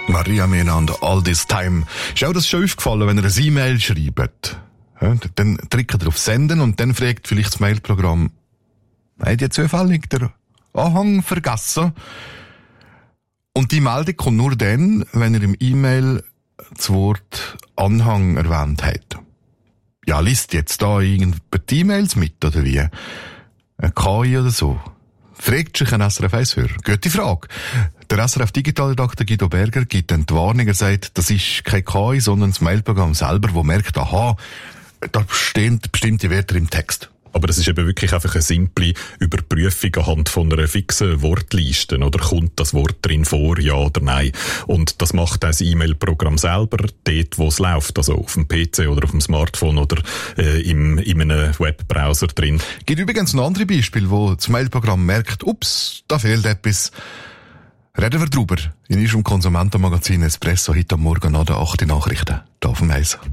Maria Miranda, All This Time. Ist auch das schon aufgefallen, wenn ihr ein E-Mail schreibt? Ja, dann drückt ihr auf Senden und dann fragt vielleicht das Mailprogramm, habt ihr zufällig den Anhang vergessen? Und die Meldung kommt nur dann, wenn ihr im E-Mail das Wort Anhang erwähnt habt. Ja, liest jetzt da irgendjemand die E-Mails mit, oder wie? Ein KI oder so? Fragt sich ein SRF 1-Hörer. Gute Frage. Der SRF-Digitalredakteur Guido Berger gibt dann die Warnung, er sagt, das ist kein KI, sondern das Mailprogramm selber, das merkt, aha, da stehen bestimmte Wörter im Text. Aber das ist eben wirklich einfach eine simple Überprüfung anhand von einer fixen Wortliste. Oder kommt das Wort drin vor, ja oder nein? Und das macht das E-Mail-Programm selber, dort wo es läuft, also auf dem PC oder auf dem Smartphone oder in einem Webbrowser drin. Es gibt übrigens noch andere Beispiele, wo das Mailprogramm merkt, ups, da fehlt etwas. Reden wir drüber in unserem Konsumentenmagazin Espresso heute am Morgen nach den 8 Nachrichten. Da auf dem Eis.